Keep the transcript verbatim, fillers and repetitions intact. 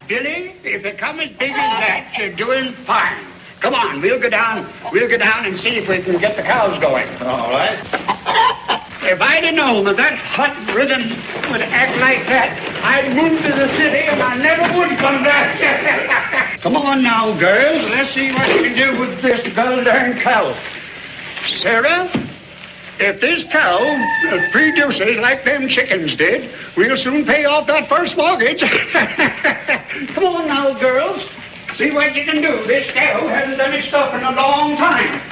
Billy, if you come as big as that, you're doing fine. Come on, we'll go down, we'll go down and see if we can get the cows going. All right. If I'd have known that that hot rhythm would act like that, I'd move to the city and I never would come back. Come on now, girls. Let's see what you can do with this goddamn cow. Sarah, if this cow produces like them chickens did, we'll soon pay off that first mortgage. Come on now, girls. See what you can do. This cow hasn't done its stuff in a long time.